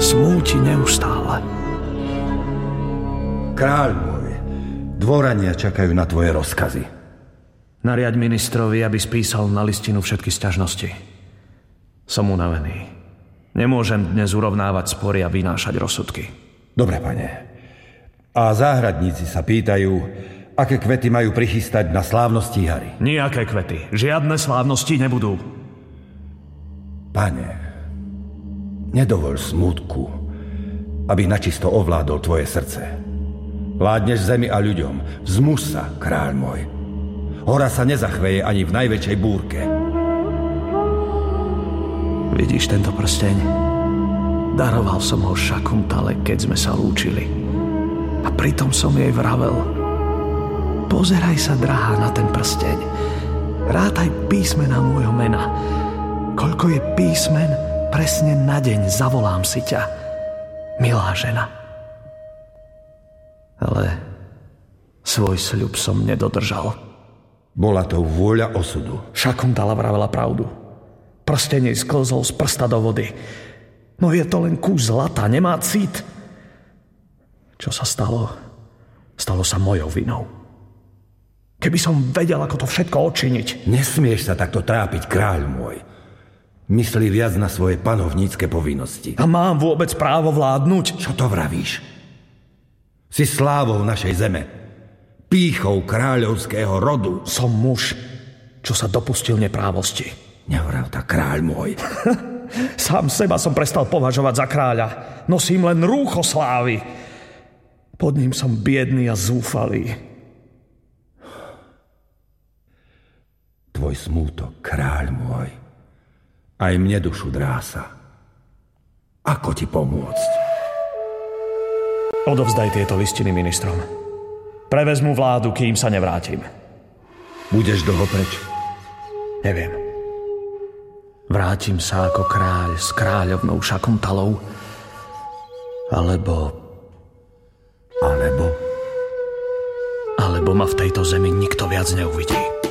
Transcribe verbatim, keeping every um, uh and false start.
smúti neustále. Kráľ môj, dvorania čakajú na tvoje rozkazy. Nariaď ministrovi, aby spísal na listinu všetky sťažnosti. Som unavený. Nemôžem dnes urovnávať spory a vynášať rozsudky. Dobre, pane. A záhradníci sa pýtajú, aké kvety majú prichystať na slávnosti Hary. Nijaké kvety. Žiadne slávnosti nebudú. Pane, nedovoľ smútku, aby načisto ovládol tvoje srdce. Vládneš zemi a ľuďom. Vzmuž sa, kráľ môj. Hora sa nezachveje ani v najväčšej búrke. Vidíš tento prsteň? Daroval som ho Šakuntale, keď sme sa lúčili. A pritom som jej vravel: pozeraj sa, drahá, na ten prsteň. Rátaj písmená môjho mena. Koľko je písmen, presne na deň zavolám si ťa, milá žena. Ale svoj sľub som nedodržal. Bola to vôľa osudu. Šakuntala vravela pravdu. Prsteň jej sklzol z prsta do vody. No je to len kus zlata, nemá cít. Čo sa stalo? Stalo sa mojou vinou. Keby som vedel, ako to všetko odčiniť. Nesmieš sa takto trápiť, kráľ môj. Myslí viac na svoje panovnícke povinnosti. A mám vôbec právo vládnuť? Čo to vravíš? Si slávou našej zeme. Pýchou kráľovského rodu. Som muž, čo sa dopustil neprávosti. Nevrav tak, kráľ môj. Sám seba som prestal považovať za kráľa. Nosím len rúcho slávy. Pod ním som biedný a zúfalý. Tvoj smútok, kráľ môj, aj mne dušu drása. Ako ti pomôcť? Odovzdaj tieto listiny ministrom. Prevezmu vládu, kým sa nevrátim. Budeš dlho preč? Neviem. Vrátim sa ako kráľ s kráľovnou Šakuntalou. Alebo... Alebo? Alebo ma v tejto zemi nikto viac neuvidí.